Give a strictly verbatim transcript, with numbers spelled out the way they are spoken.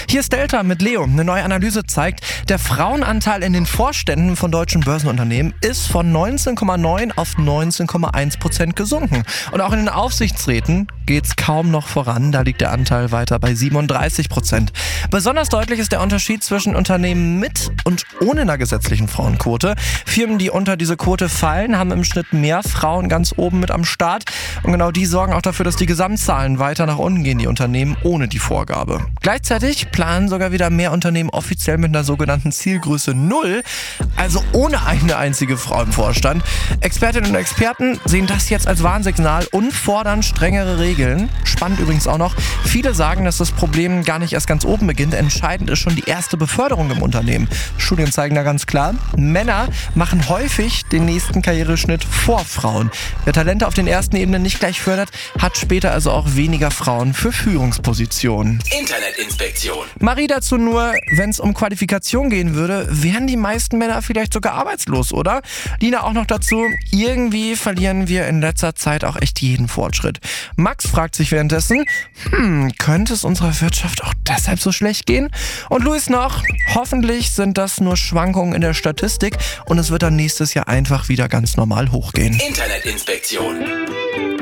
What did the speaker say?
Hier ist Delta mit Leo. Eine neue Analyse zeigt, der Frauenanteil in den Vorständen von deutschen Börsenunternehmen ist von neunzehn Komma neun auf neunzehn Komma eins Prozent gesunken. Und auch in den Aufsichtsräten geht's kaum noch voran. Da liegt der Anteil weiter bei siebenunddreißig Prozent. Besonders deutlich ist der Unterschied zwischen Unternehmen mit und ohne einer gesetzlichen Frauenquote. Firmen, die unter diese Quote fallen, haben im Schnitt mehr Frauen ganz oben mit am Start. Und genau die sorgen auch dafür, dass die Gesamtzahlen weiter nach unten gehen, die Unternehmen ohne die Vorgabe. Gleichzeitig planen sogar wieder mehr Unternehmen offiziell mit einer sogenannten Zielgröße null, also ohne eine einzige Frau im Vorstand. Expertinnen und Experten sehen das jetzt als Warnsignal und fordern strengere Regeln. Spannend übrigens auch noch, viele sagen, dass das Problem gar nicht erst ganz oben beginnt. Entscheidend ist schon die erste Beförderung im Unternehmen. Studien zeigen da ganz klar, Männer machen häufig den nächsten Karriereschnitt vor Frauen. Wer Talente auf den ersten Ebenen nicht gleich fördert, hat später also auch weniger Frauen für Führungspositionen. Internetinspektion. Marie dazu nur, wenn es um Qualifikation gehen würde, wären die meisten Männer vielleicht sogar arbeitslos, oder? Lina auch noch dazu, irgendwie verlieren wir in letzter Zeit auch echt jeden Fortschritt. Max fragt sich währenddessen, hm, könnte es unserer Wirtschaft auch deshalb so schlecht gehen? Und Luis noch, hoffentlich sind das nur Schwankungen in der Statistik und es wird dann nächstes Jahr einfach wieder ganz normal hochgehen. Internetinspektion.